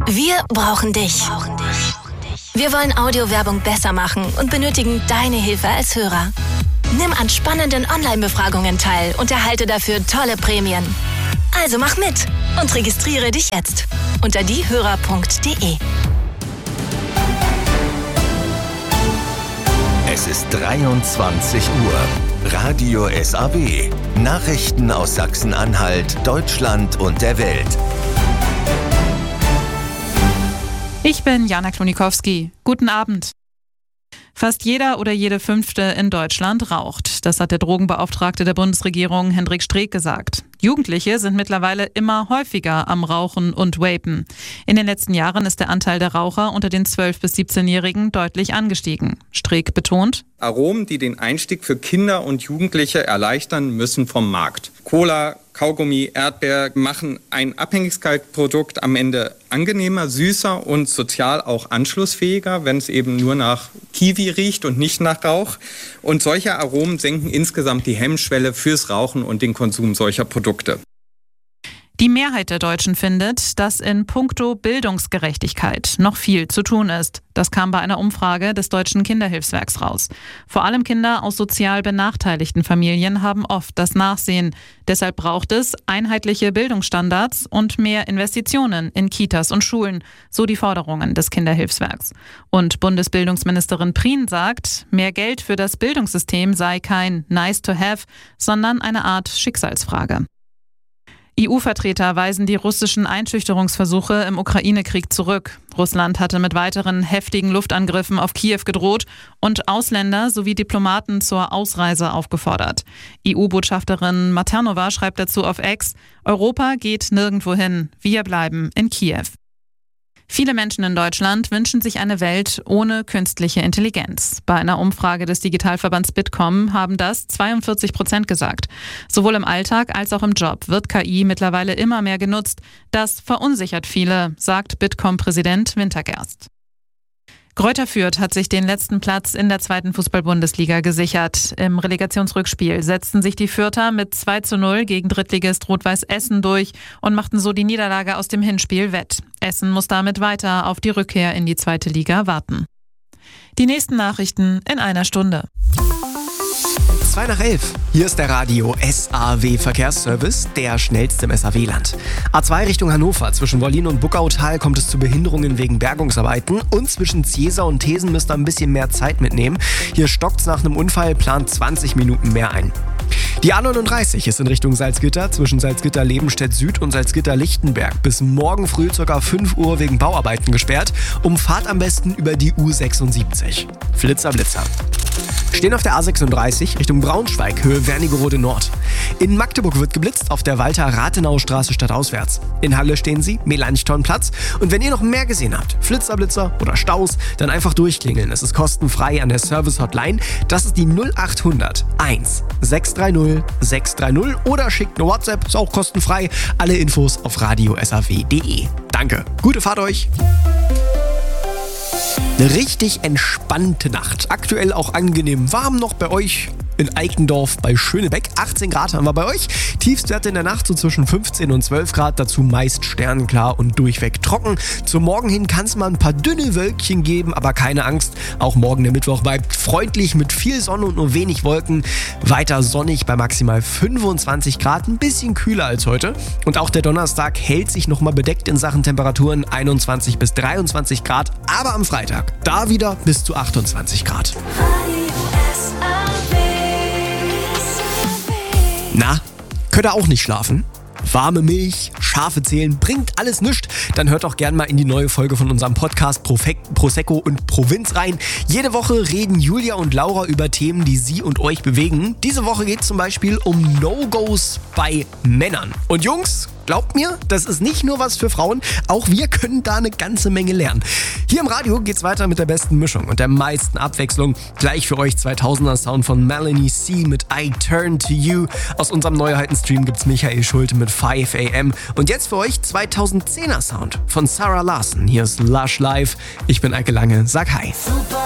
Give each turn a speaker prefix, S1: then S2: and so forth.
S1: Wir brauchen dich. Wir wollen Audiowerbung besser machen und benötigen deine Hilfe als Hörer. Nimm an spannenden Online-Befragungen teil und erhalte dafür tolle Prämien. Also mach mit und registriere dich jetzt unter diehörer.de.
S2: Es ist 23 Uhr. Radio SAW. Nachrichten aus Sachsen-Anhalt, Deutschland und der Welt.
S3: Ich bin Jana Klonikowski. Guten Abend. Fast jeder oder jede Fünfte in Deutschland raucht. Das hat der Drogenbeauftragte der Bundesregierung Hendrik Streeck gesagt. Jugendliche sind mittlerweile immer häufiger am Rauchen und Vapen. In den letzten Jahren ist der Anteil der Raucher unter den 12- bis 17-Jährigen deutlich angestiegen. Streeck betont:
S4: Aromen, die den Einstieg für Kinder und Jugendliche erleichtern, müssen vom Markt. Cola, Kaugummi, Erdbeer machen ein Abhängigkeitsprodukt am Ende angenehmer, süßer und sozial auch anschlussfähiger, wenn es eben nur nach Kiwi riecht und nicht nach Rauch. Und solche Aromen senken insgesamt die Hemmschwelle fürs Rauchen und den Konsum solcher Produkte.
S3: Die Mehrheit der Deutschen findet, dass in puncto Bildungsgerechtigkeit noch viel zu tun ist. Das kam bei einer Umfrage des Deutschen Kinderhilfswerks raus. Vor allem Kinder aus sozial benachteiligten Familien haben oft das Nachsehen. Deshalb braucht es einheitliche Bildungsstandards und mehr Investitionen in Kitas und Schulen, so die Forderungen des Kinderhilfswerks. Und Bundesbildungsministerin Prien sagt, mehr Geld für das Bildungssystem sei kein nice to have, sondern eine Art Schicksalsfrage. EU-Vertreter weisen die russischen Einschüchterungsversuche im Ukraine-Krieg zurück. Russland hatte mit weiteren heftigen Luftangriffen auf Kiew gedroht und Ausländer sowie Diplomaten zur Ausreise aufgefordert. EU-Botschafterin Maternova schreibt dazu auf X: Europa geht nirgendwo hin, wir bleiben in Kiew. Viele Menschen in Deutschland wünschen sich eine Welt ohne künstliche Intelligenz. Bei einer Umfrage des Digitalverbands Bitkom haben das 42% gesagt. Sowohl im Alltag als auch im Job wird KI mittlerweile immer mehr genutzt. Das verunsichert viele, sagt Bitkom-Präsident Wintergerst. Greuther Fürth hat sich den letzten Platz in der 2. Fußball-Bundesliga gesichert. Im Relegationsrückspiel setzten sich die Fürther mit 2:0 gegen Drittligist Rot-Weiß Essen durch und machten so die Niederlage aus dem Hinspiel wett. Essen muss damit weiter auf die Rückkehr in die 2. Liga warten. Die nächsten Nachrichten in einer Stunde.
S5: 11:02. Hier ist der Radio SAW Verkehrsservice, der schnellste im SAW-Land. A2 Richtung Hannover. Zwischen Wollin und Buckautal kommt es zu Behinderungen wegen Bergungsarbeiten. Und zwischen Ziesar und Thesen müsst ihr ein bisschen mehr Zeit mitnehmen. Hier stockt's nach einem Unfall, plant 20 Minuten mehr ein. Die A39 ist in Richtung Salzgitter, zwischen Salzgitter-Lebenstedt Süd und Salzgitter-Lichtenberg bis morgen früh ca. 5 Uhr wegen Bauarbeiten gesperrt. Umfahrt am besten über die U76. Flitzer, Blitzer. Stehen auf der A36 Richtung Braunschweig, Höhe Wernigerode Nord. In Magdeburg wird geblitzt auf der Walter-Rathenau-Straße stadtauswärts. In Halle stehen Sie, Melanchthonplatz. Und wenn ihr noch mehr gesehen habt, Flitzer, Blitzer oder Staus, dann einfach durchklingeln. Es ist kostenfrei an der Service-Hotline. Das ist die 0800 1 630 630 oder schickt eine WhatsApp, ist auch kostenfrei. Alle Infos auf radiosaw.de. Danke, gute Fahrt euch! Eine richtig entspannte Nacht. Aktuell auch angenehm warm noch bei euch in Eikendorf bei Schönebeck. 18 Grad haben wir bei euch. Tiefstwerte in der Nacht so zwischen 15 und 12 Grad. Dazu meist sternklar und durchweg trocken. Zum Morgen hin kann es mal ein paar dünne Wölkchen geben, aber keine Angst. Auch morgen der Mittwoch bleibt freundlich mit viel Sonne und nur wenig Wolken. Weiter sonnig bei maximal 25 Grad. Ein bisschen kühler als heute. Und auch der Donnerstag hält sich nochmal bedeckt in Sachen Temperaturen. 21 bis 23 Grad. Aber am Freitag da wieder bis zu 28 Grad. Na, könnt ihr auch nicht schlafen? Warme Milch, Schafe zählen, bringt alles nichts. Dann hört doch gern mal in die neue Folge von unserem Podcast Prosecco und Provinz rein. Jede Woche reden Julia und Laura über Themen, die sie und euch bewegen. Diese Woche geht es zum Beispiel um No-Gos bei Männern. Und Jungs, glaubt mir, das ist nicht nur was für Frauen, auch wir können da eine ganze Menge lernen. Hier im Radio geht's weiter mit der besten Mischung und der meisten Abwechslung. Gleich für euch 2000er Sound von Melanie C. mit I Turn to You. Aus unserem Neuheiten-Stream gibt's Michael Schulte mit 5 AM. Und jetzt für euch 2010er Sound von Sarah Larson. Hier ist Lush Live. Ich bin Eike Lange, sag hi.